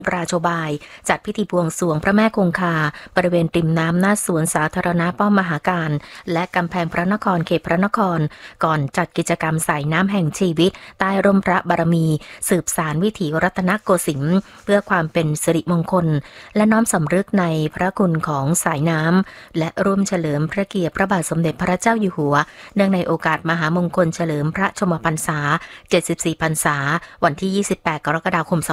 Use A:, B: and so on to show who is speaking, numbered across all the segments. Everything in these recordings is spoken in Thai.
A: ราโชบายจัดพิธีบวงสรวงพระแม่คงคาบริเวณริมน้ำหน้าสวนสาธารณะป้อมมหาการและกำแพงพระนครเขตพระนครก่อนจัดกิจกรรมสายน้ำแห่งชีวิตใต้ร่มพระบารมีสืบสานวิถีรัตนโกสินทร์เพื่อความเป็นสิริมงคลและน้อมสำนึกในพระคุณของสายน้ำและร่วมเฉลิมพระเกียรติพระบาทสมเด็จพระเจ้าอยู่หัวเนื่องในโอกาสมหามงคลเฉลิมพระชนมพรรษา74พรรษาวันที่28กรกฎาคม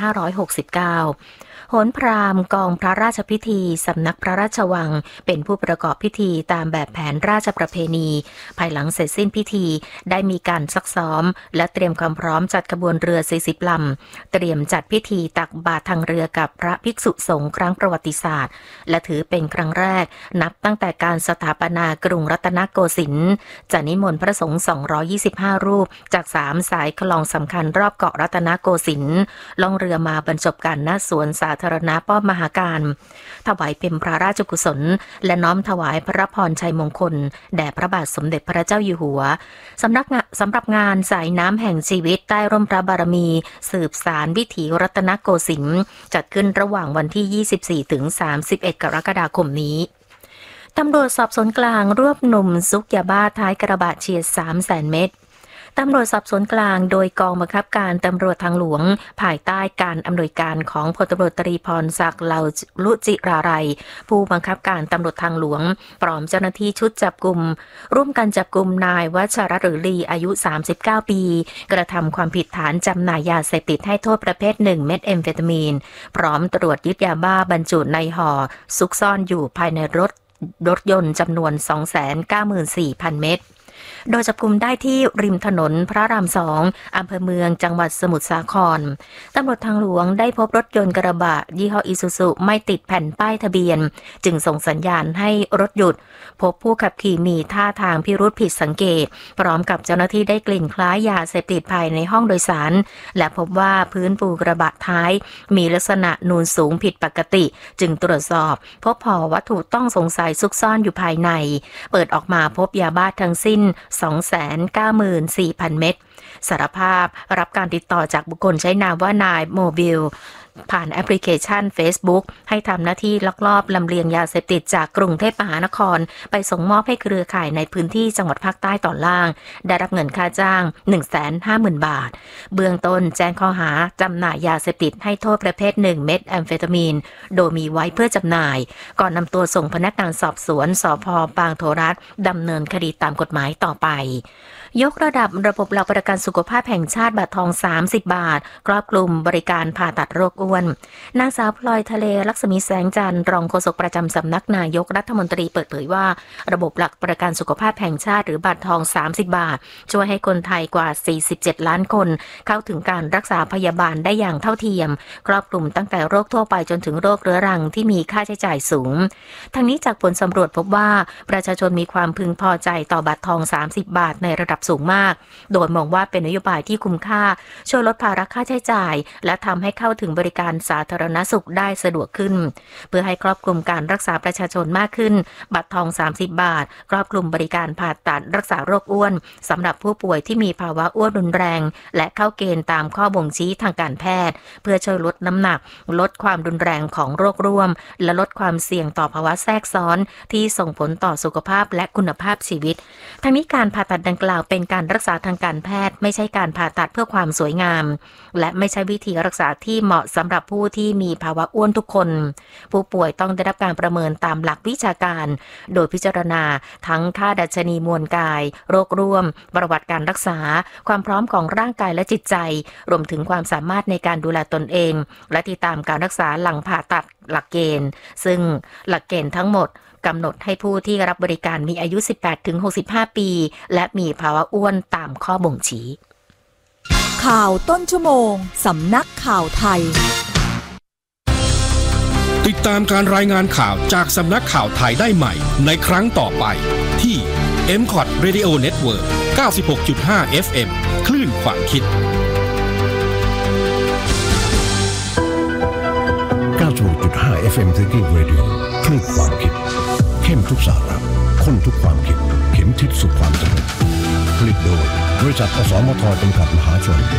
A: 2569โหรพราหมณ์กองพระราชพิธีสำนักพระราชวังเป็นผู้ประกอบพิธีตามแบบแผนราชประเพณีภายหลังเสร็จสิ้นพิธีได้มีการซักซ้อมและเตรียมความพร้อมจัดขบวนเรือ40ลำเตรียมจัดพิธีตักบาตรทางเรือกับพระภิกษุสงฆ์ครั้งประวัติศาสตร์และถือเป็นครั้งแรกนับตั้งแต่การสถาปนากรุงรัตนโกสินทร์จะนิมนต์พระสงฆ์225รูปจาก3สายคลองสำคัญรอบเกาะรัตนโกสินทร์ล่องเรือมาบรรจบกันณสวนสาธารณะป้อมมหาการถวายเป็นพระราชกุศลและน้อมถวายพระพรชัยมงคลแด่พระบาทสมเด็จพระเจ้าอยู่หัวสำหรับงานสายน้ำแห่งชีวิตใต้ร่มพระบารมีสืบสานวิถีรัตนโกสินทร์จัดขึ้นระหว่างวันที่24ถึง31กรกฎาคมนี้ตำรวจสอบสวนกลางรวบหนุ่มซุกยาบ้าท้ายกระบะเฉียด 300,000 เม็ดตำรวจสอบสวนกลางโดยกองบังคับการตำรวจทางหลวงภายใต้การอำนวยการของพลตำรวจตรีพรศักดิ์ เหล่าลุจิราลัยผู้บังคับการตำรวจทางหลวงพร้อมเจ้าหน้าที่ชุดจับกุมร่วมกันจับกุมนายวัชรหรือลีอายุ39ปีกระทำความผิดฐานจำหน่ายยาเสพติดให้โทษประเภท1เม็ดแอมเฟตามีนพร้อมตรวจยึดยาบ้าบรรจุในห่อซุกซ่อนอยู่ภายในรถยนต์จำนวน 294,000 เม็ดโดยจับกุมได้ที่ริมถนนพระราม2อำเภอเมืองจังหวัดสมุทรสาครตำรวจทางหลวงได้พบรถยนต์กระบะยี่ห้ออิซูซุไม่ติดแผ่นป้ายทะเบียนจึงส่งสัญญาณให้รถหยุดพบผู้ขับขี่มีท่าทางพิรุธผิดสังเกตพร้อมกับเจ้าหน้าที่ได้กลิ่นคล้ายยาเสพติดภายในห้องโดยสารและพบว่าพื้นปูกระบะท้ายมีลักษณะนูนสูงผิดปกติจึงตรวจสอบพบห่อวัตถุต้องสงสัยซุกซ่อนอยู่ภายในเปิดออกมาพบยาบ้าทั้งสิ้น294,000 เม็ดสารภาพรับการติดต่อจากบุคคลใช้นามว่านายโมบิลผ่านแอปพลิเคชัน Facebook ให้ทำหน้าที่ลักลอบลำเลียงยาเสพติดจากกรุงเทพมหานครไปส่งมอบให้เครือข่ายในพื้นที่จังหวัดภาคใต้ตอนล่างได้รับเงินค่าจ้าง 150,000 บาทเบื้องต้นแจ้งข้อหาจำหน่ายยาเสพติดให้โทษประเภท1เม็ดแอมเฟตามีนโดยมีไว้เพื่อจำหน่ายก่อนนำตัวส่งพนักงานสอบสวนสภ.บางโทรัฐดำเนินคดีตามกฎหมายต่อไปยกระดับระบบหลักประกันสุขภาพแห่งชาติบัตรทอง30 บาทครอบคลุมบริการผ่าตัดโรคอ้วนนางสาวพลอยทะเลลักษมีแสงจันทร์รองโฆษกประจำสำนักนายกรัฐมนตรีเปิดเผยว่าระบบหลักประกันสุขภาพแห่งชาติหรือบัตรทอง30 บาทช่วยให้คนไทยกว่า47ล้านคนเข้าถึงการรักษาพยาบาลได้อย่างเท่าเทียมครอบคลุมตั้งแต่โรคทั่วไปจนถึงโรคเรื้อรังที่มีค่าใช้จ่ายสูงทั้งนี้จากผลสำรวจพบว่าประชาชนมีความพึงพอใจต่อบัตรทอง30 บาทในระดับสูงมากโดยมองว่าเป็นนโยบายที่คุ้มค่าช่วยลดภาระค่าใช้จ่ายและทำให้เข้าถึงบริการสาธารณสุขได้สะดวกขึ้นเพื่อให้ครอบคลุมการรักษาประชาชนมากขึ้นบัตรทอง30 บาทครอบคลุมบริการผ่าตัดรักษาโรคอ้วนสำหรับผู้ป่วยที่มีภาวะอ้วนรุนแรงและเข้าเกณฑ์ตามข้อบ่งชี้ทางการแพทย์เพื่อช่วยลดน้ำหนักลดความรุนแรงของโรคร่วมและลดความเสี่ยงต่อภาวะแทรกซ้อนที่ส่งผลต่อสุขภาพและคุณภาพชีวิตทั้งนี้การผ่าตัดดังกล่าวเป็นการรักษาทางการแพทย์ไม่ใช่การผ่าตัดเพื่อความสวยงามและไม่ใช่วิธีรักษาที่เหมาะสำหรับผู้ที่มีภาวะอ้วนทุกคนผู้ป่วยต้องได้รับการประเมินตามหลักวิชาการโดยพิจารณาทั้งค่าดัชนีมวลกายโรคร่วมประวัติการรักษาความพร้อมของร่างกายและจิตใจรวมถึงความสามารถในการดูแลตนเองและติดตามการรักษาหลังผ่าตัดหลักเกณฑ์ซึ่งหลักเกณฑ์ทั้งหมดกำหนดให้ผู้ที่รับบริการมีอายุ 18-65 ปีและมีภาวะอ้วนตามข้อบ่งชี้
B: ข่าวต้นชั่วโมงสำนักข่าวไทย
C: ติดตามการรายงานข่าวจากสำนักข่าวไทยได้ใหม่ในครั้งต่อไปที่ MCOT Radio Network 96.5 FM คลื่นความคิด
D: 96.5 FM Thinking Radio คลื่นความคิดเข้มทุกสาระข้นทุกความคิดเข็มทิศสู่ความสำเร็จผลิตโดยบริษัทอสมทจำกัดมหาชน